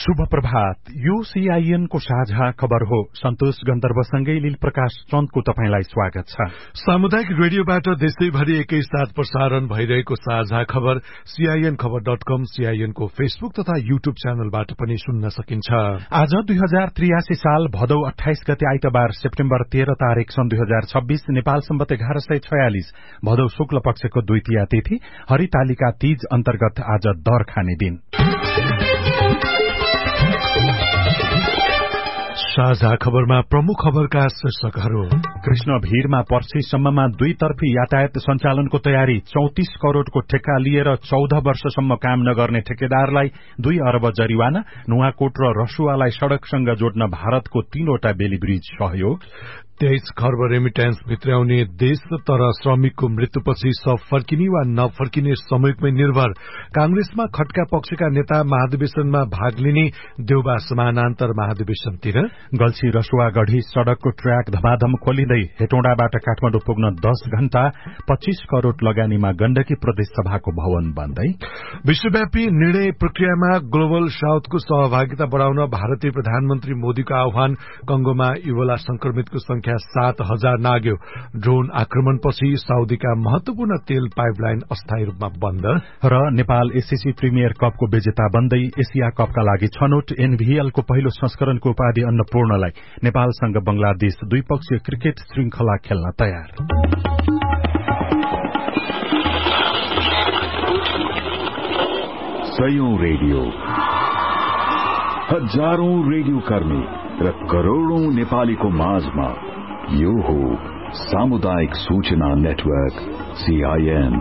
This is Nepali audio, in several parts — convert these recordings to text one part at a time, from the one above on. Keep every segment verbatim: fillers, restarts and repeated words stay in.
शुभ प्रभात। यो सीआईएन को साझा खबर हो। सन्तोष गन्धर्वसँगै लील प्रकाश चन्दको तपाईंलाई स्वागत छ। सामुदायिक रेडियोबाट देशैभरि एकैसाथ प्रसारण भइरहेको साझा खबर सीआईएन खबर डट कम, सीआईएन को फेसबुक तथा यूट्यूब च्यानलबाट पनि सुन्न सकिन्छ। आज दुई हजार त्रियासी साल भदौ अठाइस गते आइतबार सेप्टेम्बर तेह्र तारिक सन् दुई हजार छब्बीस नेपाल सम्बत एघार सय छयालिस भदौ शुक्ल पक्षको द्वितीया तिथि हरितालिका तीज अन्तर्गत आज दर खाने दिन। साझा खबरमा प्रमुख खबरका शीर्षकहरू। कृष्ण भीरमा पर्सीसम्ममा दुईतर्फी यातायात सञ्चालनको तयारी। चौतिस करोड़को ठेक्का लिएर चौध वर्षसम्म काम नगर्ने ठेकेदारलाई दुई अरब जरिवाना। नुवाकोट र रसुवालाई सड़कसँग जोड्न भारतको तीनवटा बेली ब्रिज सहयोग। तेइस खर्ब रेमिट्यान्स भित्राउने देश तर श्रमिकको मृत्युपछि सब फर्किने वा नफर्किने समयमै निर्भर। कांग्रेसमा खट्का पक्षका नेता महाधिवेशनमा भाग लिने, देउबा समानान्तर महाधिवेशनतिर। गल्छी रसुवा गढ़ी सड़कको ट्र्याक धमाधम खोलिँदै हेटौँडाबाट काठमाडौँ पुग्न दस घण्टा। पच्चीस करोड़ लगानीमा गण्डकी प्रदेश सभाको भवन बन्दै। विश्वव्यापी निर्णय प्रक्रियामा ग्लोबल साउथको सहभागिता बढ़ाउन भारतीय प्रधानमन्त्री मोदीको आह्वान। कंगोमा इबोला संक्रमितको संख्या सात हजार नाग्यो। ड्रोन आक्रमणपछि साउदीका महत्वपूर्ण तेल पाइपलाइन अस्थायी रूपमा बन्द। र नेपाल एससीसी प्रिमियर कपको विजेता बन्दै एशिया कपका लागि छनौट। एनभीएलको पहिलो संस्करणको उपाधि अन्नपूर्णलाई। नेपालसँग बंगलादेश द्विपक्षीय क्रिकेट श्रृंखला खेल्न तयार। सयौं रेडियो, हजारौं रेडियो कर्मी र करोड़ौं नेपालीको माझमा यो हो सामुदायिक सूचना नेटवर्क सीआईएन।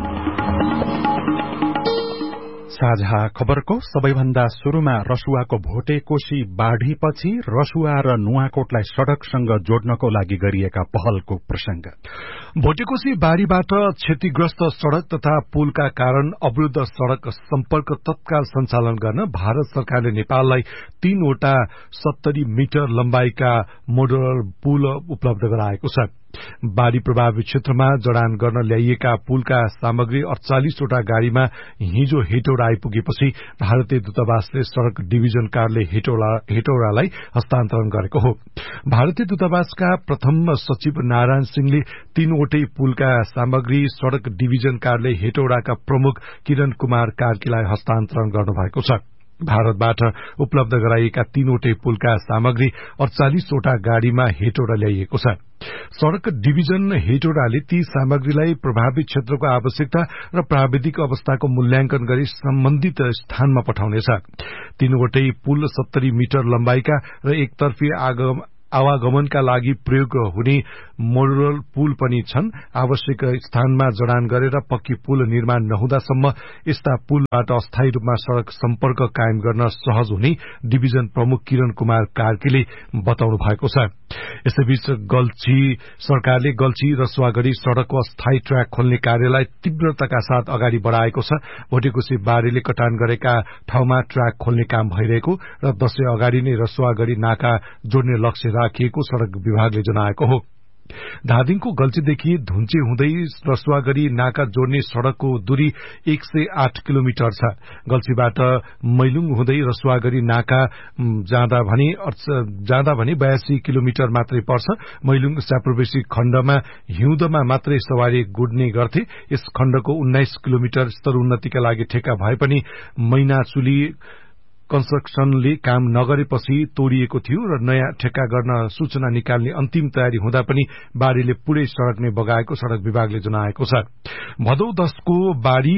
साझा खबरको सबैभन्दा शुरूमा रसुवाको भोटे कोशी बाढ़ीपछि रसुवा र नुवाकोटलाई सड़कसँग जोड्नको लागि गरिएका पहलको प्रसंग। भोटेकोशी बाढ़ीबाट क्षतिग्रस्त सड़क तथा पुलका कारण अवरुद्ध सड़क सम्पर्क तत्काल सञ्चालन गर्न भारत सरकारले नेपाललाई तीनवटा सत्तरी मिटर लम्बाइका मोडुलर पुल उपलब्ध गराएको छ। बाढ़ी प्रभावित क्षेत्रमा जडान गर्न ल्याइएका पुलका सामग्री अड़चालिसवटा गाड़ीमा हिजो हेटौडा आइपुगेपछि भारतीय दूतावासले सड़क डिभिजन कार्यालय हेटौडालाई हस्तान्तरण गरेको हो। भारतीय दूतावासका प्रथम सचिव नारायण सिंहले तीनवटै पुलका सामग्री सड़क डिभिजन कार्यालय हेटौडाका प्रमुख किरण कुमार कार्कीलाई हस्तान्तरण गर्नुभएको छ। भारतबाट उपलब्ध गराइएका तीनवटै पुलका सामग्री अड़चालिसवटा गाड़ीमा हेटौडा ल्याइएको छ। सड़क डिभिजन हेटौडाले ती सामग्रीलाई प्रभावित क्षेत्रको आवश्यकता र प्राविधिक अवस्थाको मूल्याङ्कन गरी सम्बन्धित स्थानमा पठाउनेछ। तीनवटै पुल सत्तरी मिटर लम्बाइका र एकतर्फी आगम आवागमनका लागि प्रयोग हुने मोडुलर पुल पनि छन्। आवश्यक स्थानमा जडान गरेर पक्की पुल निर्माण नहुँदासम्म यस्ता पुलबाट अस्थायी रूपमा सड़क सम्पर्क कायम गर्न सहज हुने डिभिजन प्रमुख किरण कुमार कार्कीले बताउनु भएको छ। यसैबीच गल्छी सरकारले गल्छी रसुवागढ़ी सड़कको अस्थायी ट्र्याक खोल्ने कार्यलाई तीव्रताका साथ अगाडि बढ़ाएको छ। भोटेकोशी बाढ़ीले कटान गरेका ठाउँमा ट्र्याक खोल्ने काम भइरहेको र दशै अगाडि नै रसुवागढ़ी नाका जोड्ने लक्ष्य राखिएको सड़क विभागले जनाएको हो। धादिङको गल्छीदेखि धुन्चे हुँदै रसुवागढ़ी नाका जोड्ने सड़कको दूरी एक सय आठ किलोमिटर छ। गल्छीबाट मैलुङ हुँदै रसुवागढ़ी नाका जाँदा भने जाँदा भने बयासी किलोमिटर मात्रै पर्छ। मैलुङ स्याप्रवेशी खण्डमा हिउँदमा मात्रै सवारी गुड्ने गर्थे। यस खण्डको उन्नाइस किलोमिटर स्तरोन्नतिका लागि ठेक्का भए पनि मैनाचुली कन्स्ट्रक्सनले काम नगरेपछि तोडिएको थियो र नयाँ ठेक्का गर्न सूचना निकाल्ने अन्तिम तयारी हुँदा पनि बाढ़ीले पूरै सड़क नै बगाएको सड़क विभागले जनाएको छ। भदौ दशको बाढ़ी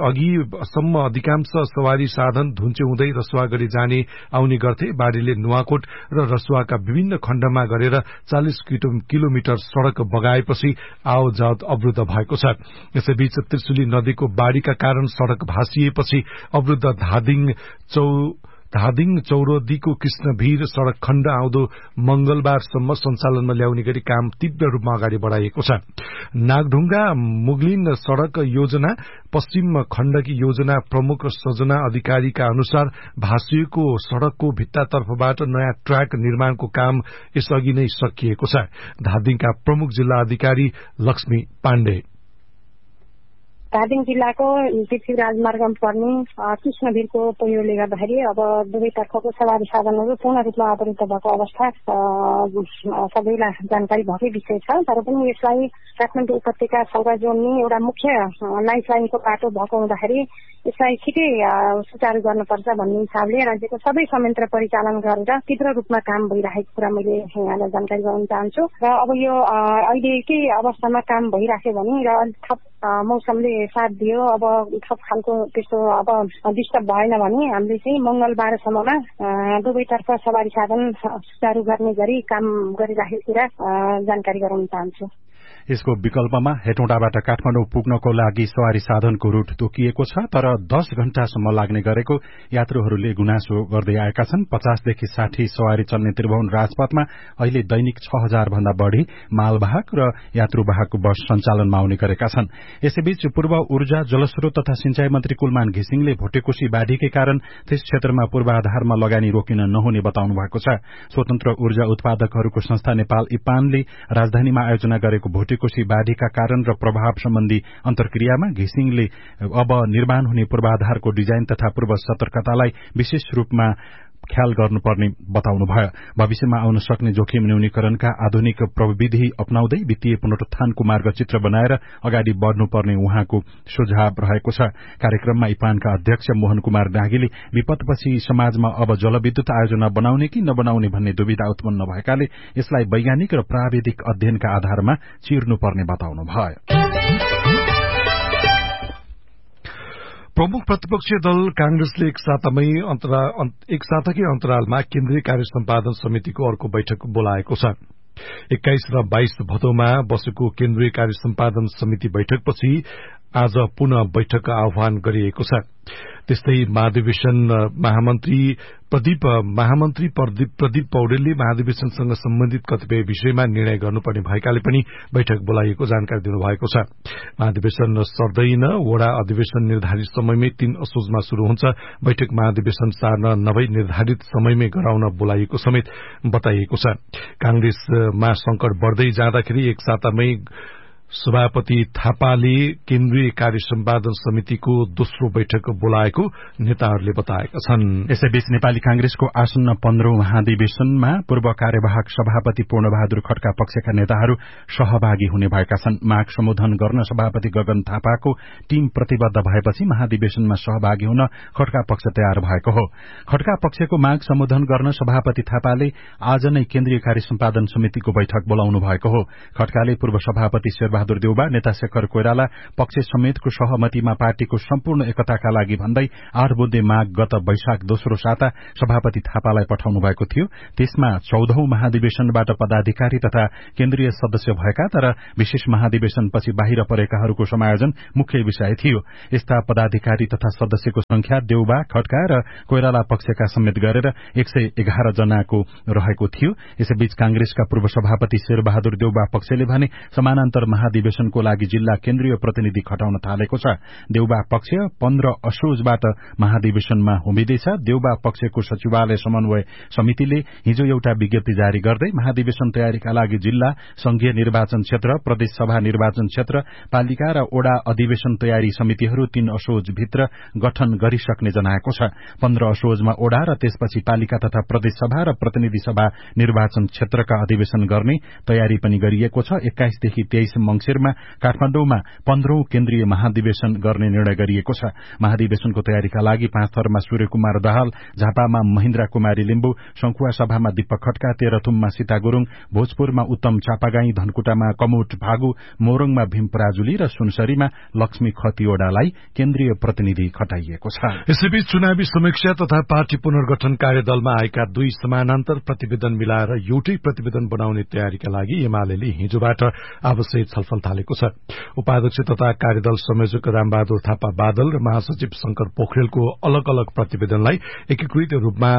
अघिसम्म अधिकांश सवारी साधन धुन्चे हुँदै रसुवागढ़ी जाने आउने गर्थे। बाढ़ीले नुवाकोट र रसुवाका विभिन्न खण्डमा गरेर चालिस किलोमिटर सड़क बगाएपछि आवजावत अवरुद्ध भएको छ। यसैबीच त्रिशुली नदीको बाढ़ीका कारण सड़क भासिएपछि अवरुद्ध धादिङ चौ धादिङ चौरदीको कृष्णभीर सड़क खण्ड आउँदो मंगलबारसम्म सञ्चालनमा ल्याउने गरी काम तीव्र रूपमा अगाडि बढ़ाइएको छ। नागढुङ्गा मुगलिन सड़क योजना पश्चिम खण्डकी योजना प्रमुख सजना अधिकारीका अनुसार भासिएको सड़कको भित्तातर्फबाट नयाँ ट्र्याक निर्माणको काम यसअघि नै सकिएको छ। धादिङका प्रमुख जिल्ला अधिकारी लक्ष्मी पाण्डे धादिङ जिल्लाको पृथ्वी राजमार्गमा पर्ने कृष्णवीरको पहिरोले गर्दाखेरि अब दुवैतर्फको सवारी साधनहरू पूर्ण रूपमा अवरुद्ध भएको अवस्था सबैलाई जानकारी भएकै विषय छ। तर पनि यसलाई काठमाडौँ उपत्यकासँग जोड्ने एउटा मुख्य लाइफ लाइनको बाटो भएको हुँदाखेरि यसलाई छिटै सुचारू गर्नुपर्छ भन्ने हिसाबले राज्यको सबै संयन्त्र परिचालन गरेर तीव्र रूपमा काम भइरहेको कुरा मैले यहाँलाई जानकारी गराउन चाहन्छु। र अब यो अहिलेकै अवस्थामा काम भइराख्यो भने र थप मौसमले साथ दियो, अब थप खालको त्यस्तो अब डिस्टर्ब भएन भने हामीले चाहिँ मंगलबारसम्ममा दुवैतर्फ सवारी साधन सुचारू गर्ने गरी काम गरिराखेको कुरा जानकारी गराउन चाहन्छु। यसको विकल्पमा हेटौँडाबाट काठमाडौँ पुग्नको लागि सवारी साधनको रूट तोकिएको छ, तर दस घण्टासम्म लाग्ने गरेको यात्रुहरूले गुनासो गर्दै आएका छन्। पचासदेखि साठी सवारी चल्ने त्रिभुवन राजपथमा अहिले दैनिक छ हजार भन्दा बढ़ी मालवाहक र यात्रुवाहक बस सञ्चालनमा आउने गरेका छन्। यसैबीच पूर्व ऊर्जा जलस्रोत तथा सिंचाई मन्त्री कुलमान घिसिङले भोटेकोशी बाढ़ीकै कारण त्यस क्षेत्रमा पूर्वाधारमा लगानी रोकिन नहुने बताउनु भएको छ। स्वतन्त्र ऊर्जा उत्पादकहरूको संस्था नेपाल इपानले राजधानीमा आयोजना गरेको भोटेकोशी बाढ़ीका कारण र प्रभाव सम्बन्धी अन्तर्क्रियामा घिसिङले अब निर्माण हुने पूर्वाधारको डिजाइन तथा पूर्व सतर्कतालाई विशेष रूपमा ख्याल गर्नुपर्ने बताउनुभयो। भविष्यमा आउन सक्ने जोखिम न्यूनीकरणका आधुनिक प्रविधि अपनाउँदै वित्तीय पुनरुत्थानको मार्गचित्र बनाएर अगाडि बढ़नुपर्ने उहाँको सुझाव रहेको छ। कार्यक्रममा इपानका अध्यक्ष मोहन कुमार डाँगीले विपदपछि समाजमा अब जलविद्युत आयोजना बनाउने कि नबनाउने भन्ने दुविधा उत्पन्न भएकाले यसलाई वैज्ञानिक र प्राविधिक अध्ययनका आधारमा चिर्नुपर्ने बताउनुभयो। प्रमुख प्रतिपक्षीय दल कांग्रेसले एक सातामै एक साताकै अन्तरालमा केन्द्रीय कार्य सम्पादन समितिको अर्को बैठक बोलाएको छ। एक्काइस र बाइस भदौमा बसेको केन्द्रीय कार्य सम्पादन समिति बैठकपछि आज पुनः बैठक आह्वान गरिएको छ। त्यस्तै महाधिवेशन महामन्त्री प्रदीप महामन्त्री प्रदीप पौडेलले महाधिवेशनसँग सम्बन्धित कतिपय विषयमा निर्णय गर्नुपर्ने भएकाले पनि बैठक बोलाइएको जानकारी दिनुभएको छ। महाधिवेशन सर्दैन, वडा अधिवेशन निर्धारित समयमै तीन असोजमा शुरू हुन्छ। बैठक महाधिवेशन सार्न नभई निर्धारित समयमै गराउन बोलाइएको समेत बताइएको छ। कांग्रेसमा संकट बढ़दै जाँदाखेरि एक सातामै सभापति थापाले केन्द्रीय कार्य सम्पादन समितिको दोस्रो बैठक बोलाएको नेताहरूले बताएका छन्। यसैबीच नेपाली कांग्रेसको आसन्न पन्ध्रौं महाधिवेशनमा पूर्व कार्यवाहक सभापति पूर्णबहादुर खड्का पक्षका नेताहरू सहभागी हुने भएका छन्। माग सम्बोधन गर्न सभापति गगन थापाको टीम प्रतिबद्ध भएपछि महाधिवेशनमा सहभागी हुन खड्का पक्ष तयार भएको हो। खड्का पक्षको माग सम्बोधन गर्न सभापति थापाले आज नै केन्द्रीय कार्य सम्पादन समितिको बैठक बोलाउनु भएको हो। खड्काले पूर्व सभापति शेरबहादुर देउबा, नेता शेखर कोइराला पक्ष समेतको सहमतिमा पार्टीको सम्पूर्ण एकताका लागि भन्दै आठ बुँदे माग गत वैशाख दोस्रो साता सभापति थापालाई पठाउनु भएको थियो। त्यसमा चौधौं महाधिवेशनबाट पदाधिकारी तथा केन्द्रीय सदस्य भएका तर विशेष महाधिवेशनपछि बाहिर परेकाहरूको समायोजन मुख्य विषय थियो। यस्ता पदाधिकारी तथा सदस्यको संख्या देउबा, खड्का र कोइराला पक्षका समेत गरेर एक सय एघार जनाको रहेको थियो। यसैबीच कांग्रेसका पूर्व सभापति शेरबहादुर देउबा पक्षले भने समानान्तर महाधिवेशनको लागि जिल्ला केन्द्रीय प्रतिनिधि खटाउन थालेको छ। देउबा पक्ष पन्ध्र असोजबाट महाधिवेशनमा उम्मिदैछ। देउबा पक्षको सचिवालय समन्वय समितिले हिजो एउटा विज्ञप्ति जारी गर्दै महाधिवेशन तयारीका लागि जिल्ला, संघीय निर्वाचन क्षेत्र, प्रदेश सभा निर्वाचन क्षेत्र, पालिका र ओडा अधिवेशन तयारी समितिहरू तीन असोज भित्र गठन गरिसक्ने जनाएको छ। पन्ध्र असोजमा ओडा र त्यसपछि पालिका तथा प्रदेश सभा र प्रतिनिधि सभा निर्वाचन क्षेत्रका अधिवेशन गर्ने तयारी पनि गरिएको छ। एक्काइसदेखि तेइस मंसिरमा काठमाडौँमा पन्ध्रौं केन्द्रीय महाधिवेशन गर्ने निर्णय गरिएको छ। महाधिवेशनको तयारीका लागि पाँच थरमा सूर्य कुमार दाहाल, झापामा महेन्द्र कुमारी लिम्बु, शंखुवा सभामा दीपक खड्का, तेह्रथुममा सीता गुरूङ, भोजपुरमा उत्तम चापागाई, धनकुटामा कमोट भागु, मोरङमा भीम पराजुली र सुनसरीमा लक्ष्मी खतिवड़ालाई केन्द्रीय प्रतिनिधि खटाइएको छ। यसैबीच चुनावी समीक्षा तथा पार्टी पुनर्गठन कार्यदलमा आएका दुई समानान्तर प्रतिवेदन मिलाएर एउटै प्रतिवेदन बनाउने तयारीका लागि एमाले हिजोबाट आवश्यक छलफल थालेको छ। उपाध्यक्ष तथा कार्यदल संयोजक रामबहादुर थापा बादल र महासचिव शंकर पोखरेलको अलग अलग प्रतिवेदनलाई एकीकृत रूपमा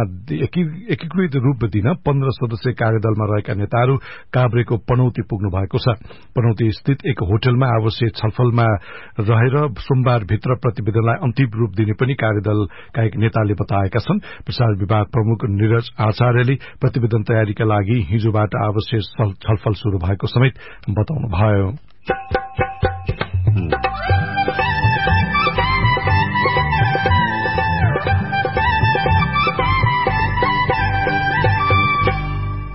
एकीकृत रूप दिन पन्ध्र सदस्यीय कार्यदलमा रहेका नेताहरू काभ्रेको पनौती पुग्नु भएको छ। पनौती स्थित एक होटलमा आवश्यक छलफलमा रहेर सोमबार भित्र प्रतिवेदनलाई अन्तिम रूप दिने पनि कार्यदलका एक नेताले बताएका छन्। प्रसार विभाग प्रमुख नीरज आचार्यले प्रतिवेदन तयारीका लागि हिजोबाट आवश्यक छलफल शुरू भएको समेत बताउनुभयो।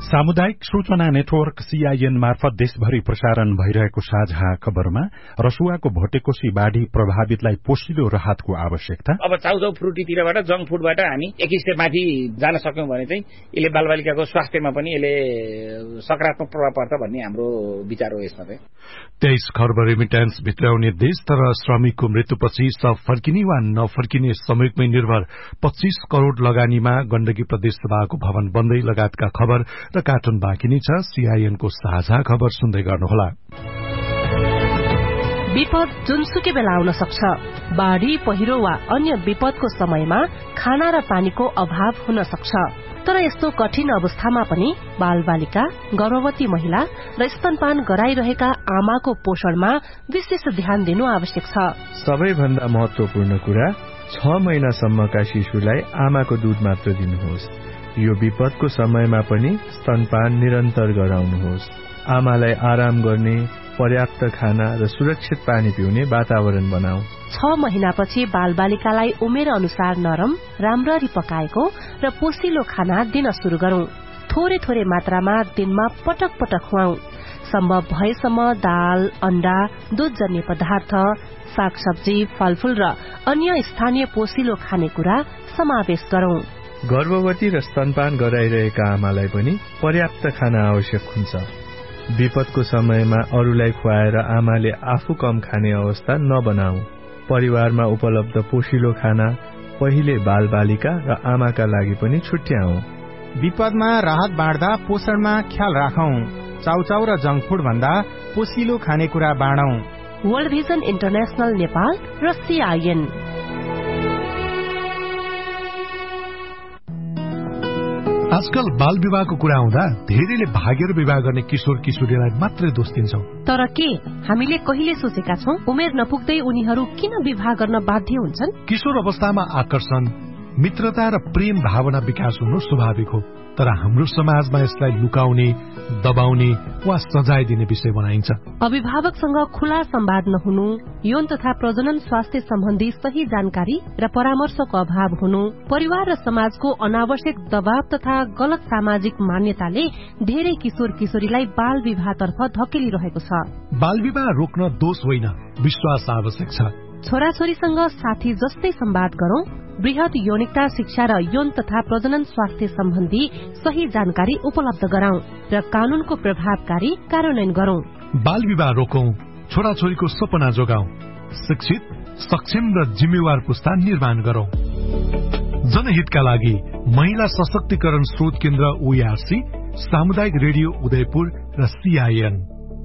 सामुदायिक सूचना नेटवर्क सीआईएन मार्फत देशभरि प्रसारण भइरहेको साझा खबरमा रसुवाको भोटेकोशी बाढ़ी प्रभावितलाई पोषिलो राहतको आवश्यकता। अब चाउचाउ फ्रुटीतिरबाट जंक फुडबाट हामी एक स्टेप माथि जान सक्यौं भने चाहिँ यसले बालबालिकाको स्वास्थ्यमा पनि यसले सकारात्मक प्रभाव पर्छ भन्ने हाम्रो विचार हो। यसमा चाहिँ तेइस खर्ब रेमिट्यान्स भित्राउने देश तर श्रमिकको मृत्युपछि सब फर्किने वा नफर्किने संयोगमै निर्भर पच्चीस करोड़ लगानीमा गण्डकी प्रदेश सभाको भवन बन्दै लगायतका खबर र कार्टुन बाँकी नै छ। सीआईएनको साझा खबर सुन्दै गर्नुहोला। विपद जुनसुकै बेला आउन सक्छ। बाढ़ी पहिरो वा अन्य विपदको समयमा खाना र पानीको अभाव हुन सक्छ। तर यस्तो कठिन अवस्थामा पनि बालबालिका, गर्भवती महिला र स्तनपान गराइरहेका आमाको पोषणमा विशेष ध्यान दिनु आवश्यक छ। सबैभन्दा महत्वपूर्ण कुरा, छ महिनासम्मका शिशुलाई आमाको दूध मात्र दिनुहोस्। यो विपदको समयमा पनि स्तनपान निरन्तर गराउनुहोस्। आमालाई आराम गर्ने, पर्याप्त खाना र सुरक्षित पानी पिउने वातावरण बनाऊ। छ महिनापछि बालबालिकालाई उमेर अनुसार नरम, राम्ररी पकाएको र पोसिलो खाना दिन शुरू गरौं। थोरै थोरै मात्रामा दिनमा पटक पटक खुवाऊ। सम्भव भएसम्म दाल, अण्डा, दूधजन्य पदार्थ, सागसब्जी, फलफूल र अन्य स्थानीय पोसिलो खानेकुरा समावेश गरौं। गर्भवती र स्तनपान गराइरहेका आमालाई पनि पर्याप्त खाना आवश्यक हुन्छ। विपदको समयमा अरूलाई खुवाएर आमाले आफू कम खाने अवस्था नबनाऊ। परिवारमा उपलब्ध पोषिलो खाना पहिले बालबालिका र आमाका लागि पनि छुट्याऊ। विपदमा राहत बाँड्दा पोषणमा ख्याल राखौं। चाउचाउ र जंक फुड भन्दा पोषिलो खानेकुरा बाँडौं। वर्ल्ड भिजन इन्टरनेशनल नेपाल र सीआईएन। आजकल बाल विवाहको कुरा आउँदा धेरैले भागेर विवाह गर्ने किशोर किशोरीलाई मात्रै दोष दिन्छौं। तर के हामीले कहिले सोचेका छौं उमेर नपुग्दै उनीहरू किन विवाह गर्न बाध्य हुन्छन्? किशोर अवस्थामा आकर्षण, मित्रता र प्रेम भावना विकास हुनु स्वाभाविक हो। तर हाम्रो समाजमा यसलाई लुकाउने, दबाउने वा सजाय दिने विषय बनाइन्छ। अभिभावकसँग खुला संवाद नहुनु, यौन तथा प्रजनन स्वास्थ्य सम्बन्धी सही जानकारी र परामर्शको अभाव हुनु, परिवार र समाजको अनावश्यक दबाव तथा गलत सामाजिक मान्यताले धेरै किशोर किशोरीलाई बाल विवाहतर्फ धकेलिरहेको छ। बाल विवाह रोक्न दोष होइन, विश्वास आवश्यक छ। छोराछोरीसँग साथी जस्तै संवाद गरौं, वृहत यौनिकता शिक्षा र यौन तथा प्रजनन स्वास्थ्य सम्बन्धी सही जानकारी उपलब्ध गराउँ र कानूनको प्रभावकारी कार्यान्वयन गरौं। बाल विवाह रोकौं, छोराछोरीको सपना जोगाउँ, शिक्षित, सक्षम र जिम्मेवार पुस्ता निर्माण गरौं। जनहितका लागि महिला सशक्तिकरण स्रोत केन्द्र ओईआरसी, सामुदायिक रेडियो उदयपुर र सीआईएन।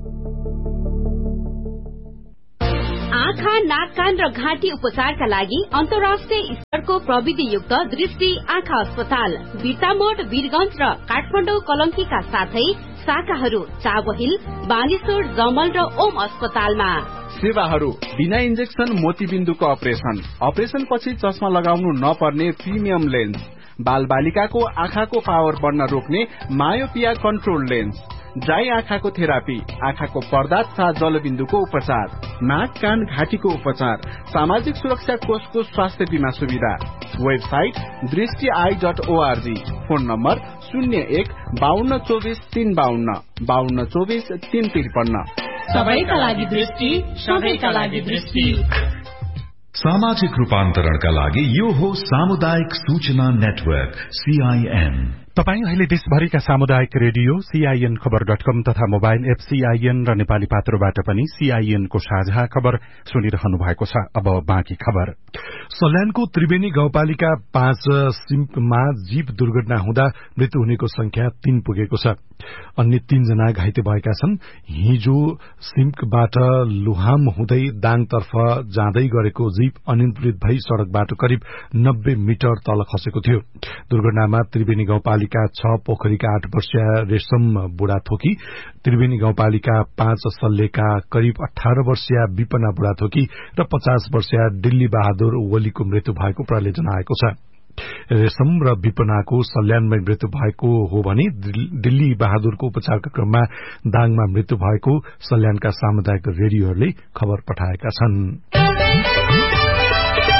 आँखा, नाक, कान र घाँटी उपचारका लागि अन्तर्राष्ट्रिय स्तरको प्रविधियुक्त दृष्टि आँखा अस्पताल बिर्तामोड, वीरगंज र काठमाडौँ कलंकीका साथै शाखाहरू चाबहिल, बानेश्वर, जमल र ओम अस्पतालमा। सेवाहरू बिना इन्जेक्सन मोतीबिन्दुको अपरेशन, अपरेशन पछि चस्मा लगाउनु नपर्ने प्रिमियम लेन्स, बाल बालिकाको आँखाको पावर बढ्न रोक्ने मायोपिया कन्ट्रोल लेन्स, ड्राई आँखाको थेरापी, आँखाको पर्दा तथा जलबिन्दुको उपचार, नाक, कान, घाँटीको उपचार, सामाजिक सुरक्षा कोषको स्वास्थ्य बीमा सुविधा। वेबसाइट दृष्टि I dot ORG. Phone number शून्य एक बाहन्न चौबिस तीन बाहन्न बाहन्न चौबिस तीन त्रिपन्न। सबैका लागि दृष्टि, सबैका लागि दृष्टि। सामाजिक रूपान्तरणका लागि यो हो सामुदायिक सूचना नेटवर्क सीआईएन। तपाई अहिले देशभरिका सामुदायिक रेडियो सीआईएन खबर डट कम तथा मोबाइल एप सीआईएन र नेपाली पात्रोबाट पनि सीआईएनको साझा खबर सुनिरहनु भएको छ। अब बाँकी खबर। सल्यानको त्रिवेणी गाउँपालिका पाँच सिम्पमा जीव दुर्घटना हुँदा मृत्यु हुनेको संख्या तीन पुगेको छ। अन्य तीनजना घाइते भएका छन्। हिजो सिम्कबाट लुहाम हुँदै दाङतर्फ जाँदै गरेको जीव अनियन्त्रित भई सड़कबाट करिब नब्बे मिटर तल खसेको थियो। दुर्घटनामा त्रिवेणी गाउँपालिका छ पोखरीका आठ वर्षीय रेशम बुढाथोकी, त्रिवेणी गाउँपालिका पाँच सल्लेका करिब अठार वर्षीय विपना बुढाथोकी र पचास वर्षीय दिल्ली बहादुर ओलीको मृत्यु भएको प्रहरीले जनाएको छ। रेशम र विपनाको सल्यानमै मृत्यु भएको हो भने दिल्ली बहादुरको उपचारका क्रममा दाङमा मृत्यु भएको सल्यानका सामुदायिक रेडियोहरूले खबर पठाएका छन्।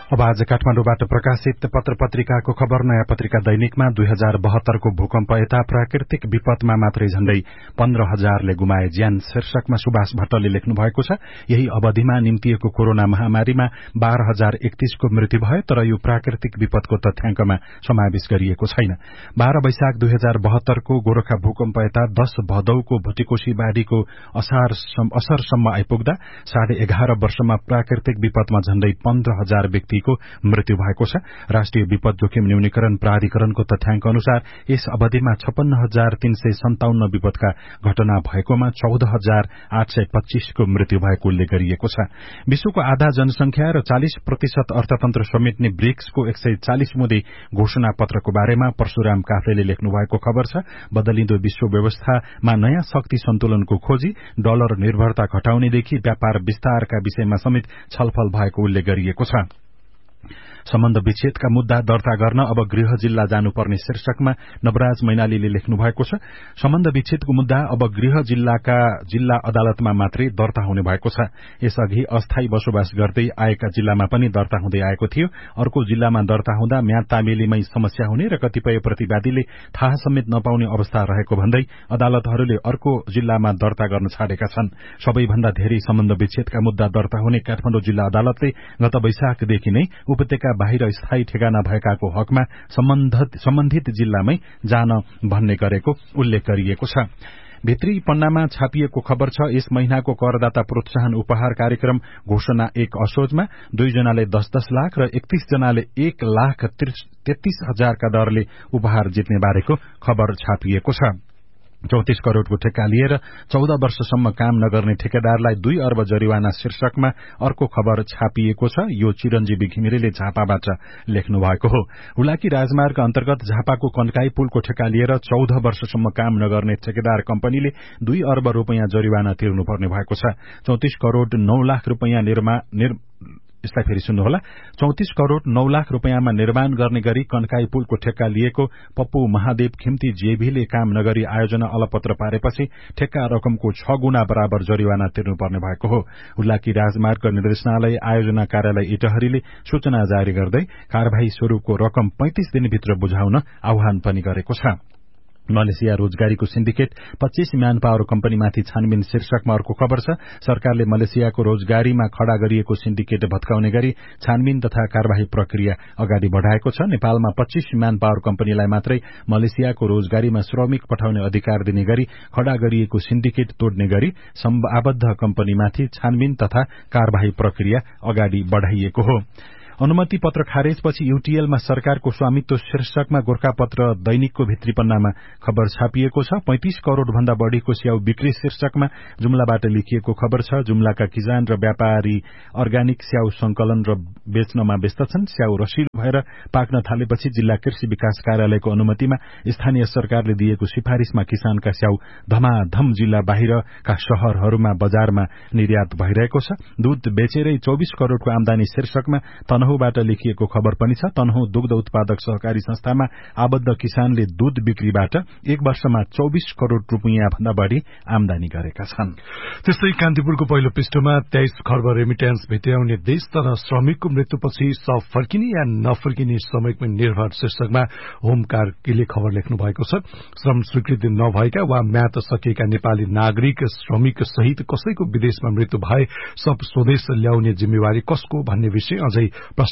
अब आज काठमाडौँबाट प्रकाशित पत्र पत्रिकाको खबर। नयाँ पत्रिका दैनिकमा दुई हजार बहत्तरको भूकम्प यता प्राकृतिक विपदमा मात्रै झण्डै पन्ध्र हजारले गुमाए ज्यान शीर्षकमा सुभाष भट्टले लेख्नु भएको छ। यही अवधिमा निम्तिएको कोरोना महामारीमा बाह्र हजार एकतीसको मृत्यु भयो, तर यो प्राकृतिक विपदको तथ्याङ्कमा समावेश गरिएको छैन। बाह्र वैशाख दुई हजार बहत्तरको गोरखा भूकम्प यता दश भदौको भुटीकोशी बाढ़ीको असरसम्म आइपुग्दा साढे एघार वर्षमा प्राकृतिक विपदमा झण्डै पन्ध्र हजार व्यक्ति मृत्यु भएको छ। राष्ट्रिय विपद जोखिम न्यूनीकरण प्राधिकरणको तथ्याङ्क अनुसार यस अवधिमा छप्पन्न हजार तीन सय सन्ताउन्न विपदका घटना भएकोमा चौध हजार आठ सय पच्चीसको मृत्यु भएको उल्लेख गरिएको छ। विश्वको आधा जनसंख्या र चालिस प्रतिशत अर्थतन्त्र समेट्ने ब्रिक्सको एक सय चालिस मुदे घोषणा पत्रको बारेमा परशुराम काफ्लेले लेख्नु भएको खबर छ। बदलिँदो विश्व व्यवस्थामा नयाँ शक्ति सन्तुलनको खोजी, डलर निर्भरता घटाउनेदेखि व्यापार विस्तारका विषयमा समेत छलफल भएको उल्लेख गरिएको छ। सम्बन्ध विच्छेदका मुद्दा दर्ता गर्न अब गृह जिल्ला जानुपर्ने शीर्षकमा नवराज मैनालीले लेख्नु भएको छ। सम्बन्ध विच्छेदको मुद्दा अब गृह जिल्लाका जिल्ला अदालतमा मात्रै दर्ता हुने भएको छ। यसअघि अस्थायी बसोबास गर्दै आएका जिल्लामा पनि दर्ता हुँदै आएको थियो। अर्को जिल्लामा दर्ता हुँदा म्याद तामेलीमै समस्या हुने र कतिपय प्रतिवादीले थाहा समेत नपाउने अवस्था रहेको भन्दै अदालतहरूले अर्को जिल्लामा दर्ता गर्न छाडेका छन्। सबैभन्दा धेरै सम्बन्ध विच्छेदका मुद्दा दर्ता हुने काठमाडौँ जिल्ला अदालतले गत वैशाखदेखि नै उपत्यका बाहिर स्थायी ठेगाना भएकाको हकमा सम्बन्धित जिल्लामै जान भन्ने गरेको उल्लेख गरिएको छ। भित्री पन्नामा छापिएको खबर छ। यस महिनाको करदाता प्रोत्साहन उपहार कार्यक्रम घोषणा एक असोजमा दुईजनाले दस दस लाख र एकतीस जनाले एक लाख तेत्तीस हजारका दरले उपहार जित्ने बारेको खबर छापिएको छ। चौतिस करोड़को ठेक्का लिएर चौध वर्षसम्म काम नगर्ने ठेकेदारलाई दुई अर्ब जरिवाना शीर्षकमा अर्को खबर छापिएको छ। यो चिरञ्जीवी घिमिरेले झापाबाट लेख्नु भएको हो। हुलाकी राजमार्ग अन्तर्गत झापाको कन्काई पुलको ठेक्का लिएर चौध वर्षसम्म काम नगर्ने ठेकेदार कम्पनीले दुई अर्ब रूपियाँ जरिवाना तिर्नुपर्ने भएको छ। चौतिस करोड़ नौ लाख रूपियाँ निर्माण यसलाई फेरि सुन्नुहोला। चौतिस करोड़ नौ लाख रूपियाँमा निर्माण गर्ने गरी कन्काई पुलको ठेक्का लिएको पप्पू महादेव खिम्ती जेभीले काम नगरी आयोजना अलपत्र पारेपछि ठेक्का रकमको छ गुणा बराबर जरिवाना तिर्नुपर्ने भएको हो। हुलाकी राजमार्ग निर्देशनालय आयोजना कार्यालय इटहरीले सूचना जारी गर्दै कार्यवाही स्वरूपको रकम पैंतिस दिनभित्र बुझाउन आह्वान पनि गरेको छ। मलेसिया रोजगारीको सिन्डिकेट पच्चीस म्यान पावर कम्पनीमाथि छानबिन शीर्षकमा अर्को खबर छ। सरकारले मलेसियाको रोजगारीमा खड़ा गरिएको सिन्डिकेट भत्काउने गरी छानबिन तथा कार्यवाही प्रक्रिया अगाडि बढ़ाएको छ। नेपालमा पच्चीस म्यान पावर कम्पनीलाई मात्रै मलेसियाको रोजगारीमा श्रमिक पठाउने अधिकार दिने गरी खड़ा गरिएको सिन्डिकेट तोड्ने गरी आबद्ध कम्पनीमाथि छानबिन तथा कार्यवाही प्रक्रिया अगाडि बढ़ाइएको हो। अनुमति पत्र खारेजपछि यूटीएलमा सरकारको स्वामित्व शीर्षकमा गोरखापत्र दैनिकको भित्री पन्नामा खबर छापिएको छ। पैंतिस करोड़ भन्दा बढ़ीको स्याउ बिक्री शीर्षकमा जुम्लाबाट लेखिएको खबर छ। जुम्लाका किसान र व्यापारी अर्ग्यानिक स्याउ संकलन र बेच्नमा व्यस्त छन्। स्याउ रसिलो भएर पाक्न थालेपछि जिल्ला कृषि विकास कार्यालयको अनुमतिमा स्थानीय सरकारले दिएको सिफारिशमा किसानका स्याउ धमाधम जिल्ला बाहिरका शहरहरूमा बजारमा निर्यात भइरहेको छ। दूध बेचेरै चौबीस करोड़को आमदानी शीर्षकमा तनहुँबाट लेखिएको खबर पनि छ। तनहुँ दुग्ध उत्पादक सहकारी संस्थामा आबद्ध किसानले दूध बिक्रीबाट एक वर्षमा चौबीस करोड़ रूपियाँ भन्दा बढ़ी आमदानी गरेका छन्। त्यस्तै कान्तिपुरको पहिलो पृष्ठमा तेइस खर्ब रेमिट्यान्स भेट्याउने देश तर श्रमिकको मृत्युपछि सब फर्किने या नफर्किने श्रमिकमा निर्भर शीर्षकमा होम कार्कीले खबर लेख्नु भएको छ। श्रम स्वीकृति नभएका वा म्याद सकिएका नेपाली नागरिक श्रमिक सहित कसैको विदेशमा मृत्यु भए सब स्वदेश ल्याउने जिम्मेवारी कसको भन्ने विषय अझै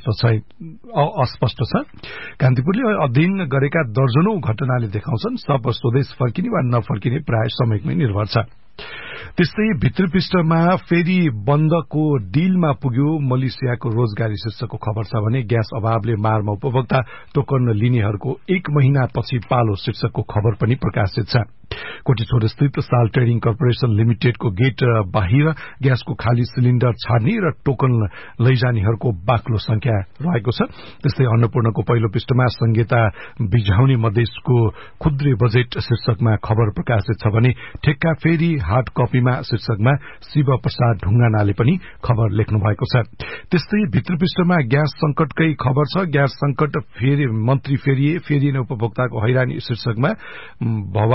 अस्पष्ट छ। कान्तिपुरले अध्ययन गरेका दर्जनौं घटनाले देखाउँछन् सब स्वदेश फर्किने वा नफर्किने प्राय श्रमिकमै निर्भर छ। त्यस्तै भित्री पृष्ठमा फेरि बन्दको डिलमा पुग्यो मलेसियाको रोजगारी शीर्षकको खबर छ भने ग्यास अभावले मारमा उपभोक्ता टोकन लिनेहरूको एक महिना पछि पालो शीर्षकको खबर पनि प्रकाशित छ। कोटीछोर स्थित साल ट्रेडिङ कर्पोरेशन लिमिटेडको गेट बाहिर ग्यासको खाली सिलिण्डर छाड्ने र टोकन लैजानेहरूको बाक्लो संख्या रहेको छ। त्यस्तै अन्नपूर्णको पहिलो पृष्ठमा संहिता बिझाउने मधेसको खुद्रे बजेट शीर्षकमा खबर प्रकाशित छ भने ठेक्का फेरि हार्ड कपीमा शीर्षकमा शिव प्रसाद ढुङ्गानाले पनि खबर लेख्नु भएको छ। त्यस्तै भित्री पृष्ठमा ग्यास संकटकै खबर छ। ग्यास संकट फेरि मन्त्री फेरिए फेरिएन उपभोक्ताको हैरानी शीर्षकमा भवानाथ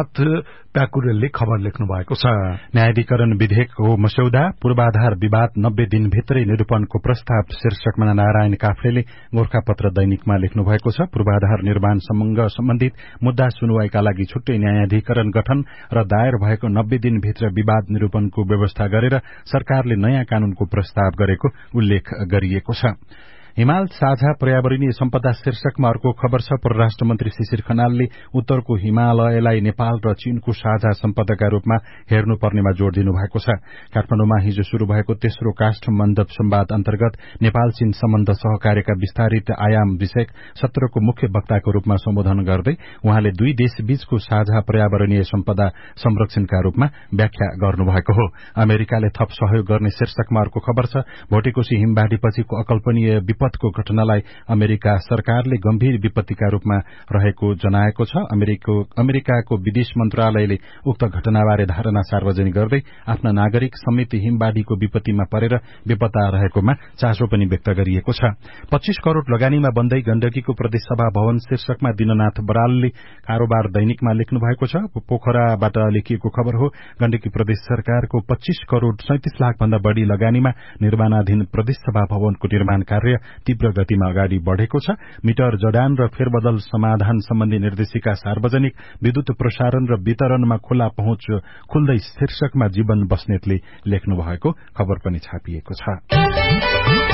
नाथ प्याकुरेलले खबर लेख्नु भएको छ। न्यायाधिकरण विधेयकको मस्यौदा पूर्वाधार विवाद नब्बे दिनभित्रै निरूपणको प्रस्ताव शीर्षकमा नारायण काफ्लेले गोरखापत्र दैनिकमा लेख्नु भएको छ। पूर्वाधार निर्माणसँग सम्बन्धित मुद्दा सुनवाईका लागि छुट्टै न्यायाधिकरण गठन र दायर भएको नब्बे दिनभित्र विवाद निरूपणको व्यवस्था गरेर सरकारले नयाँ कानूनको प्रस्ताव गरेको उल्लेख गरिएको छ। हिमाल साझा पर्यावरणीय सम्पदा शीर्षकमा अर्को खबर छ। परराष्ट्र मन्त्री शिशिर खनालले उत्तरको हिमालयलाई नेपाल र चीनको साझा सम्पदाका रूपमा हेर्नुपर्नेमा जोड़ दिनु भएको छ। काठमाडौँमा हिजो शुरू भएको तेस्रो काष्ठमण्डप संवाद अन्तर्गत नेपाल चीन सम्बन्ध सहकार्यका विस्तारित आयाम विषयक सत्रको मुख्य वक्ताको रूपमा सम्बोधन गर्दै उहाँले दुई देशबीचको साझा पर्यावरणीय सम्पदा संरक्षणका रूपमा व्याख्या गर्नुभएको हो। अमेरिकाले थप सहयोग गर्ने शीर्षकमा अर्को खबर छ। भोटेकोशी हिमबाढ़ीपछिको अकल्पनीय विपदको घटनालाई अमेरिका सरकारले गम्भीर विपत्तिका रूपमा रहेको जनाएको छ। अमेरिकाको विदेश मन्त्रालयले उक्त घटनाबारे धारणा सार्वजनिक गर्दै आफ्ना नागरिक समेत हिमबाढ़ीको विपत्तिमा परेर बेपत्ता रहेकोमा चासो पनि व्यक्त गरिएको छ। पच्चीस करोड़ लगानीमा बन्दै गण्डकीको प्रदेशसभा भवन शीर्षकमा दिननाथ बरालले कारोबार दैनिकमा लेख्नु भएको छ। पोखराबाट लेखिएको खबर हो। गण्डकी प्रदेश सरकारको पच्चीस करोड़ सैंतिस लाख भन्दा बढ़ी लगानीमा निर्माणाधीन प्रदेशसभा भवनको निर्माण कार्य तीव्र गतिमा अगाडि बढ़ेको छ। मिटर जडान र फेरबदल समाधान सम्बन्धी निर्देशिका सार्वजनिक विद्युत प्रसारण र वितरणमा खुला पहुँच खुल्दै शीर्षकमा जीवन बस्नेतले लेख्नु भएको खबर पनि छापिएको छ।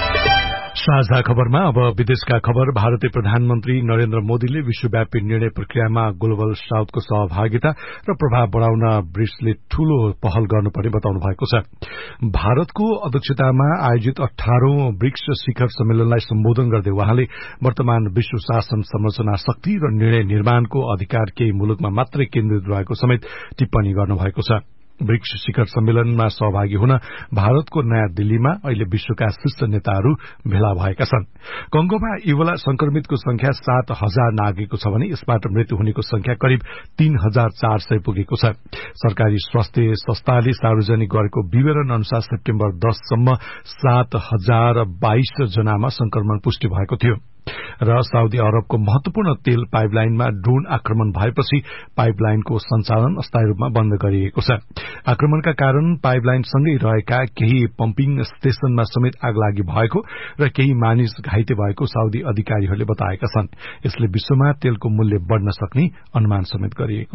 साझा खबरमा अब विदेशका खबर। भारतीय प्रधानमन्त्री नरेन्द्र मोदीले विश्वव्यापी निर्णय प्रक्रियामा ग्लोबल साउथको सहभागिता र प्रभाव बढ़ाउन ब्रिक्सले ठूलो पहल गर्नुपर्ने बताउनु भएको छ। भारतको अध्यक्षतामा आयोजित अठारौं ब्रिक्स शिखर सम्मेलनलाई सम्बोधन गर्दै उहाँले वर्तमान विश्व शासन संरचना शक्ति र निर्णय निर्माणको अधिकार केही मुलुकमा मात्रै केन्द्रित रहेको समेत टिप्पणी गर्नुभएको छ। ब्रिक्स शिखर सम्मेलनमा सहभागी हुन भारतको नयाँ दिल्लीमा अहिले विश्वका शीर्ष नेताहरू भेला भएका छन्। कंगोमा इबोला संक्रमितको संख्या सात हजार नागेको छ भने यसबाट मृत्यु हुनेको संख्या करिब तीन हजार चार सय पुगेको छ। सरकारी स्वास्थ्य संस्थाले सार्वजनिक गरेको विवरण अनुसार सेप्टेम्बर दससम्म सात हजार बाइस जनामा संक्रमण पुष्टि भएको थियो र साउदी अरबको महत्वपूर्ण तेल पाइपलाइनमा ड्रोन आक्रमण भएपछि पाइपलाइनको सञ्चालन अस्थायी रूपमा बन्द गरिएको छ। आक्रमणका कारण पाइपलाइनसँगै रहेका केही पम्पिङ स्टेशनमा समेत आगलागी भएको र केही मानिस घाइते भएको साउदी अधिकारीहरूले बताएका छन्। यसले विश्वमा तेलको मूल्य बढ़न सक्ने अनुमान समेत गरिएको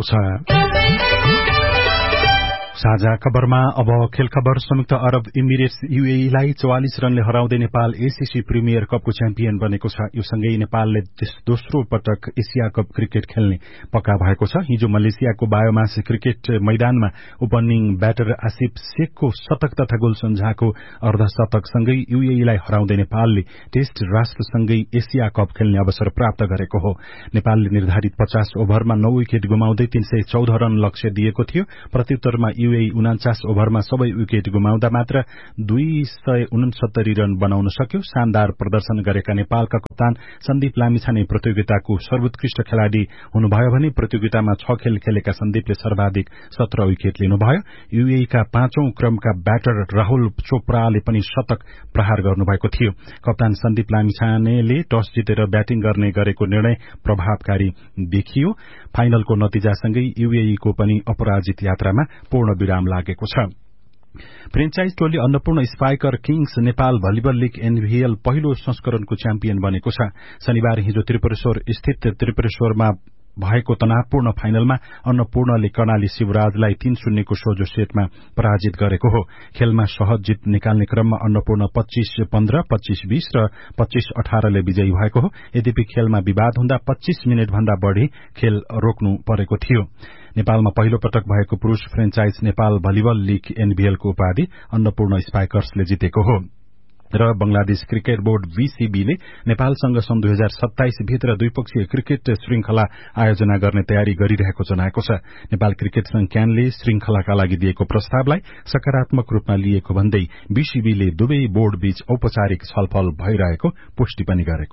छ। साझा खबरमा अब खेल खबर। संयुक्त अरब इमिरेट्स यूएईलाई चौवालिस रनले हराउँदै नेपाल एसीसी प्रिमियर कपको च्याम्पियन बनेको छ। यो सँगै नेपालले दोस्रो पटक एसिया कप क्रिकेट खेल्ने पक्का भएको छ। हिजो मलेसियाको बायोमास क्रिकेट मैदानमा ओपनिङ ब्याटर आसिफ शेखको शतक तथा गोल सन्झाको अर्धशतकसँगै यूएईलाई हराउँदै नेपालले टेस्ट राष्ट्रसँगै एसिया कप खेल्ने अवसर प्राप्त गरेको हो। नेपालले निर्धारित पचास ओभरमा नौ विकेट गुमाउँदै तीन सय चौध रन लक्ष्य दिएको थियो। प्रत्युत्तरमा यूएई उनाचास ओभरमा सबै विकेट गुमाउँदा मात्र दुई सय उनसत्तरी रन बनाउन सक्यो। शानदार प्रदर्शन गरेका नेपालका कप्तान सन्दीप लामिछाने प्रतियोगिताको सर्वोत्कृष्ट खेलाड़ी हुनुभयो भने प्रतियोगितामा छ खेल खेलेका सन्दीपले सर्वाधिक सत्र विकेट लिनुभयो। यूएईका पाँचौं क्रमका ब्याटर राहुल चोपड़ाले पनि शतक प्रहार गर्नुभएको थियो। कप्तान सन्दीप लामिछानेले टस जितेर ब्याटिङ गर्ने गरेको निर्णय प्रभावकारी देखियो। फाइनलको नतिजासँगै यूएईको पनि अपराजित यात्रामा पूर्ण विराम लागेको छ। फ्रेन्चाइज टोली Annapurna spiker Kings Nepal volleyball league NVL पहिलो संस्करणको च्याम्पियन बनेको छ। शनिबार हिजो त्रिपुरेश्वर स्थित त्रिपुरेश्वरमा भएको तनावपूर्ण फाइनलमा अन्नपूर्णले कर्णाली शिवराजलाई तीन शून्यको सोझो सेटमा पराजित गरेको हो। खेलमा सहज जित निकाल्ने क्रममा अन्नपूर्ण पच्चीस पन्ध्र, पच्चीस बीस र पच्चीस अठारले विजयी भएको हो। यद्यपि खेलमा विवाद हुँदा पच्चीस मिनट भन्दा बढ़ी खेल रोक्नु परेको थियो। नेपालमा पहिलो पटक भएको पुरूष फ्रेन्चाइज नेपाल भलिबल लीग एनभीएलको उपाधि अन्नपूर्ण स्पाइकर्सले जितेको हो। र बंगलादेश क्रिकेट बोर्ड बीसीबीले नेपालसँग सन् दुई हजार सत्ताइस भित्र द्विपक्षीय क्रिकेट श्रृंखला आयोजना गर्ने तयारी गरिरहेको जनाएको छ। नेपाल क्रिकेट संघ क्यानले श्रृंखलाका लागि दिएको प्रस्तावलाई सकारात्मक रूपमा लिएको भन्दै बीसीबीले दुवै बोर्ड बीच औपचारिक छलफल भइरहेको पुष्टि पनि गरेको छ।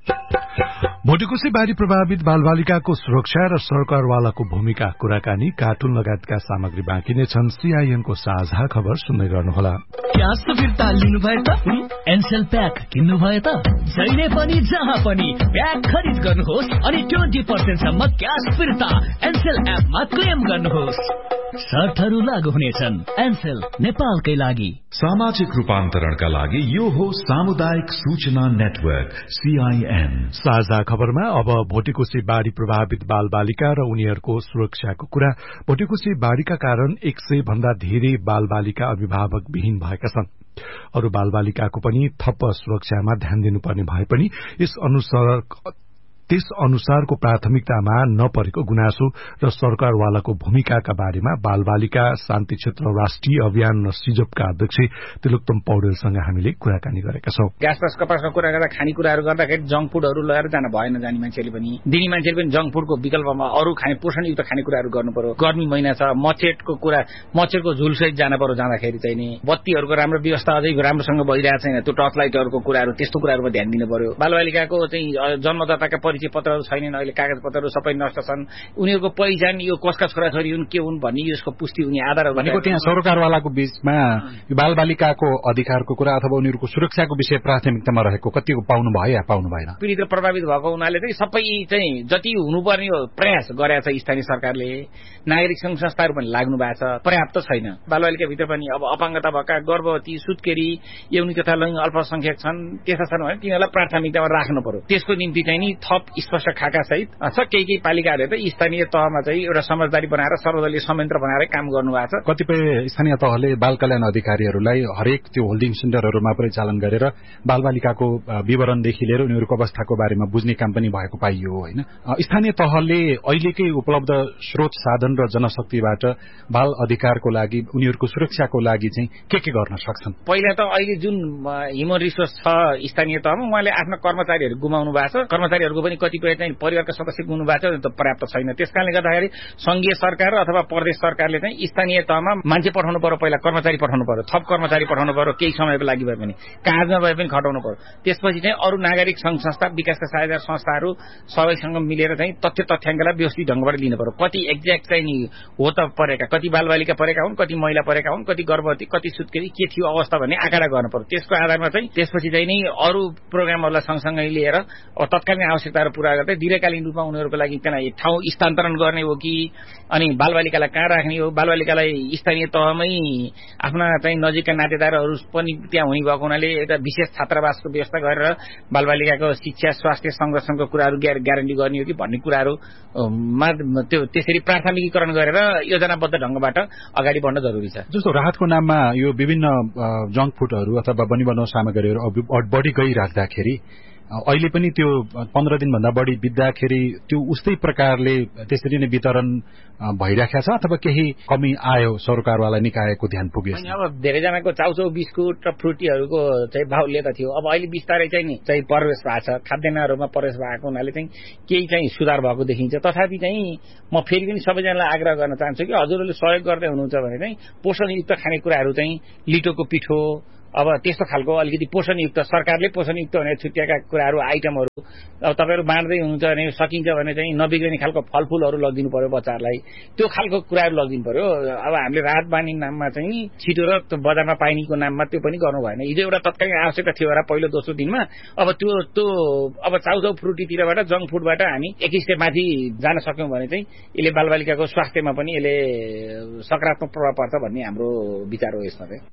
भोटेकोशी बाढ़ी प्रभावित बालबालिकाको सुरक्षा र सरकारवालाको भूमिका कुराकानी कार्टुन लगायतका सामग्री बाँकी नै छन्। सीआईएनको साझा खबर सुन्दै गर्नुहोला। क्यास फिर्ता लिनुभयो त एनसेल प्याक किन्नुभयो त जहिले पनि जहाँ पनि प्याक खरिद गर्नुहोस् अनि ट्वेन्टी पर्सेन्ट सम्म क्यास फिर्ता एनसेल एपमा क्लेम गर्नुहोस्। शर्तहरू लागू हुनेछन्। एनसेल नेपालकै लागि। सामाजिक रूपान्तरणका लागि यो हो सामुदायिक सूचना नेटवर्क सीआईएन। साझा खबरमा अब भोटेकोशी बाढ़ी प्रभावित बाल बालिका र उनीहरूको सुरक्षाको कुरा। भोटेकोशी बाढ़ीका कारण एक सय भन्दा धेरै बाल बालिका अभिभावक विहीन भएका छन्। अरू बाल बालिकाको पनि थप सुरक्षामा ध्यान दिनुपर्ने भए पनि यस अनुसार त्यस अनुसारको प्राथमिकतामा नपरेको गुनासो र सरकारवालाको भूमिकाका बारेमा बालबालिका शान्ति क्षेत्र राष्ट्रिय अभियान सिजपका अध्यक्ष तिलोत्तम पौडेलसँग हामीले कुराकानी गरेका छौं। ग्यास पास कपासको कुरा गर्दा खानेकुराहरू गर्दाखेरि जंक फुडहरू लिएर जान भएन। जाने मान्छेले पनि दिने मान्छेले पनि जंक फुडको विकल्पमा अरू खाने पोषणयुक्त खानेकुराहरू गर्नु पर्यो। गर्मी महिना छ, मचेटको कुरा मचेटको झुलसहित जान पर्यो। जाँदाखेरि चाहिँ नि बत्तीहरूको राम्रो व्यवस्था अझै राम्रोसँग भइरहेको छैन। त्यो टर्च लाइटहरूको कुराहरू त्यस्तो कुराहरूमा ध्यान दिनु पर्यो। बालबालिकाको चाहिँ जन्मदाताका परिचय पत्रहरू छैनन्, अहिले कागज पत्रहरू सबै नष्ट छन्। उनीहरूको पहिचान यो कसका छोराछोरी हुन् के हुन् भन्ने यसको पुष्टि हुने आधारहरू भनेको त्यहाँ सरकारवालाको बीचमा बालबालिकाको अधिकारको कुरा अथवा उनीहरूको सुरक्षाको विषय प्राथमिकतामा रहेको कतिको पाउनु भयो या पाउनु भएन? पीडित र प्रभावित भएको हुनाले चाहिँ सबै चाहिँ जति हुनुपर्ने प्रयास गरेको छ स्थानीय सरकारले। नागरिक संघ संस्थाहरू पनि लाग्नु भएको छ, पर्याप्त छैन। बालबालिकाभित्र पनि अब अपाङ्गता भएका गर्भवती, सुत्केरी, यौनी तथा लैङ्गिक अल्पसंख्यक छन्। त्यस्ता छन् भने तिनीहरूलाई प्राथमिकतामा राख्नु पर्यो। त्यसको निम्ति चाहिँ नि थप स्पष्ट खाका सहित छ। केही केही पालिकाहरूले त स्थानीय तहमा चाहिँ एउटा समझदारी बनाएर सर्वदलीय संयन्त्र बनाएर काम गर्नु भएको छ। कतिपय स्थानीय तहले बाल कल्याण अधिकारीहरूलाई हरेक त्यो होल्डिङ सेन्टरहरूमा परिचालन गरेर बालबालिकाको विवरणदेखि लिएर उनीहरूको अवस्थाको बारेमा बुझ्ने काम पनि भएको पाइयो होइन। स्थानीय तहले अहिलेकै उपलब्ध स्रोत साधन र जनशक्तिबाट बाल अधिकारको लागि उनीहरूको सुरक्षाको लागि चाहिँ के के गर्न सक्छन्? पहिला त अहिले जुन ह्युमन रिसोर्स छ स्थानीय तहमा उहाँले आफ्ना कर्मचारीहरू गुमाउनु भएको छ। कर्मचारीहरूको पनि कतिपय चाहिँ परिवारका सदस्य गुमाउनु भएको छ, त पर्याप्त छैन। त्यसकारणले गर्दाखेरि संघीय सरकार अथवा प्रदेश सरकारले चाहिँ स्थानीय तहमा मान्छे पठाउनु पर्यो। पहिला कर्मचारी पठाउनु पर्यो, थप कर्मचारी पठाउनु पर्यो। केही समयको लागि भए पनि कागजमा भए पनि खटाउनु पर्यो। त्यसपछि चाहिँ अरू नागरिक संघ संस्था, विकासका साझेदार संस्थाहरू सबैसँग मिलेर चाहिँ तथ्य तथ्याङ्कलाई व्यवस्थित ढंगबाट लिनु पर्यो। कति एक्ज्याक्ट चाहिँ नि हो त परेका, कति बालबालिका परेका हुन्, कति महिला परेका हुन्, कति गर्भवती, कति सुत्केरी, के थियो अवस्था भन्ने आँकडा गर्नु पर्यो। त्यसको आधारमा चाहिँ त्यसपछि चाहिँ नि अरू प्रोग्रामहरूलाई सँगसँगै लिएर अब तत्कालीन आवश्यकताहरू पूरा गर्दै दीर्घकालीन रूपमा उनीहरूको लागि त्यहाँ ठाउँ स्थानान्तरण गर्ने हो कि अनि बालबालिकालाई कहाँ राख्ने हो। बालबालिकालाई स्थानीय तहमै आफ्ना चाहिँ नजिकका नातेदारहरू पनि त्यहाँ हुने भएको हुनाले एउटा विशेष छात्रावासको व्यवस्था गरेर बालबालिकाको शिक्षा, स्वास्थ्य, संरक्षणको कुराहरू ग्यारेन्टी गर्ने हो कि भन्ने कुराहरूमा त्यो त्यसरी प्राथमिकीकरण गरेर योजनाबद्ध ढंगबाट अगाडि बढ्न जरुरी छ। जस्तो राहतको नाममा यो विभिन्न जंक फुडहरू अथवा बनिबनाउ सामग्रीहरू बढी गइराख्दाखेरि अहिले पनि त्यो पन्ध्र दिनभन्दा बढी बित्दाखेरि त्यो उस्तै प्रकारले त्यसरी नै वितरण भइराखेको छ अथवा केही कमी आयो सरकारवाला निकायको ध्यान पुग्यो? अब धेरैजनाको चाउचाउ बिस्कुट र फ्रुटीहरूको चाहिँ भाउले त थियो। अब अहिले बिस्तारै चाहिँ नि चाहिँ प्रवेश भएको छ, खाद्यान्नहरूमा प्रवेश भएको हुनाले चाहिँ केही चाहिँ सुधार भएको देखिन्छ। तथापि चाहिँ म फेरि पनि सबैजनालाई आग्रह गर्न चाहन्छु कि हजुरहरूले सहयोग गर्दै हुनुहुन्छ भने चाहिँ पोषणयुक्त खानेकुराहरू चाहिँ लिटोको पिठो, अब त्यस्तो खालको अलिकति पोषणयुक्त सरकारले पोषणयुक्त भनेर छुट्याएका कुराहरू आइटमहरू अब तपाईँहरू बाँड्दै हुनुहुन्छ भने सकिन्छ भने चाहिँ नबिग्रिने खालको फलफूलहरू लगिदिनु पर्यो बच्चाहरूलाई। त्यो खालको कुराहरू लगिदिनु पर्यो। अब हामीले राहत बानी नाममा चाहिँ छिटो र बजारमा पाइनेको नाममा त्यो पनि गर्नु भएन। हिजो एउटा तत्कालीन आवश्यकता थियो र पहिलो दोस्रो दिनमा अब त्यो त्यो अब चाउचाउ फ्रुटीतिरबाट जङ्क फुडबाट हामी एक स्टेप माथि जान सक्यौं भने चाहिँ यसले बालबालिकाको स्वास्थ्यमा पनि यसले सकारात्मक प्रभाव पर्छ भन्ने हाम्रो विचार हो। यसमा चाहिँ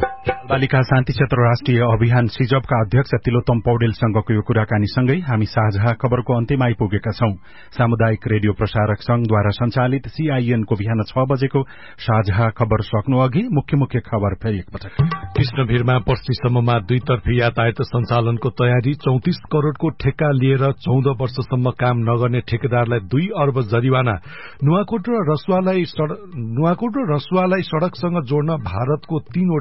बालिका शान्ति क्षेत्र राष्ट्रिय अभियान सिजपका अध्यक्ष तिलोत्तम पौडेलसँगको यो कुराकानीसँगै हामी साझा खबरको अन्त्यमा आइपुगेका छौं। सामुदायिक रेडियो प्रसारक संघद्वारा सञ्चालित सीआईएनको बिहान छ बजेको साझा खबर सक्नु अघि मुख्य मुख्य खबर फेरि एकपटक। कृष्णभिरमा पर्सीसम्ममा दुईतर्फी यातायात सञ्चालनको तयारी। चौतिस करोड़को ठेक्का लिएर चौध वर्षसम्म काम नगर्ने ठेकेदारलाई दुई अर्ब जरिवाना। नुवाकोट र रसुवालाई नुवाकोट र रसुवालाई सड़कसँग जोड्न भारतको तीनवटा बेली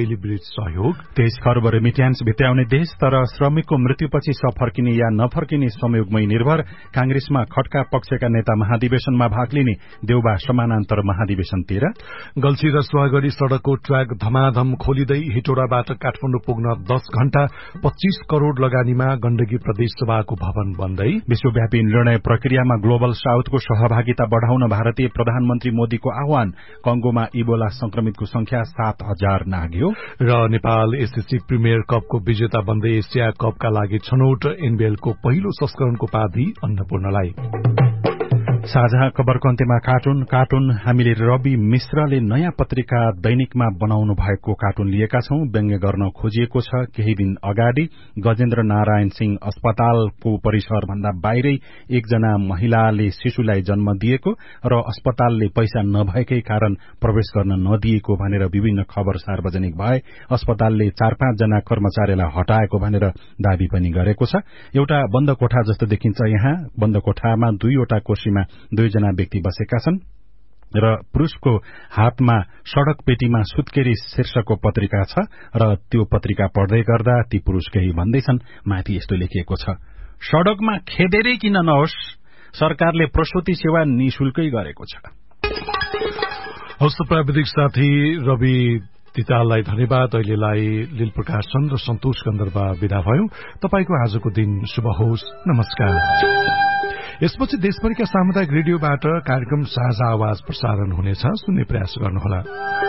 डेलिभरेज सहयोग, तेइस खर्ब रेमिट्यान्स भित्याउने देश तर श्रमिकको मृत्युपछि सफर्किने या नफर्किने संयोगमै निर्भर। कांग्रेसमा खड्का पक्षका नेता महाधिवेशनमा भाग लिने। देउबा समानान्तर महाधिवेशन तेह्र। गल्छी र सुवागढ़ी सड़कको ट्र्याक धमाधम खोलिँदै हेटौडाबाट काठमाडौँ पुग्न दस घण्टा पच्चीस करोड़ लगानीमा गण्डकी प्रदेश सभाको भवन बन्दै। विश्वव्यापी निर्णय प्रक्रियामा ग्लोबल साउथको सहभागिता बढ़ाउन भारतीय प्रधानमन्त्री मोदीको आह्वान। कंगोमा इबोला संक्रमितको संख्या सात हजार नाग्यो। र नेपाल एसएससी प्रिमियर कपको विजेता बन्दै एसिया कपका लागि छनौट। एनबीएलको पहिलो संस्करणको उपाधि अन्नपूर्णलाई। साझा खबरको अन्त्यमा कार्टुन कार्टुन हामीले रवि मिश्रले नयाँ पत्रिका दैनिकमा बनाउनु भएको कार्टुन लिएका छौं। व्यङ्ग्य गर्न खोजिएको छ। केही दिन अगाडि गजेन्द्र नारायण सिंह अस्पतालको परिसर भन्दा बाहिरै एकजना महिलाले शिशुलाई जन्म दिएको र अस्पतालले पैसा नभएकै कारण प्रवेश गर्न नदिएको भनेर विभिन्न खबर सार्वजनिक भए। अस्पतालले चार पाँच जना कर्मचारीलाई हटाएको भनेर दावी पनि गरेको छ। एउटा बन्द कोठा जस्तो देखिन्छ। यहाँ बन्द कोठामा दुईवटा कुर्सीमा दुईजना व्यक्ति बसेका छन् र पुरुषको हातमा सड़क पेटीमा सुत्केरी शीर्षकको पत्रिका छ र त्यो पत्रिका पढ्दै गर्दा ती पुरुष केही भन्दैछन्। माथि यस्तो लेखिएको छ, सड़कमा खेदेरै किन नहोस्, सरकारले प्रसुति सेवा निशुल्कै गरेको छ। हस्त प्राविधिक साथी रवि तिताललाई धन्यवाद। अहिलेलाई लील प्रकाश चन्द्र सन्तोष गन्धर्व विदा भयौं। तपाईको आजको दिन शुभ होस्। नमस्कार। यसपछि देशभरिका सामुदायिक रेडियोबाट कार्यक्रम साझा आवाज प्रसारण हुनेछ। सुन्ने प्रयास गर्नुहोला।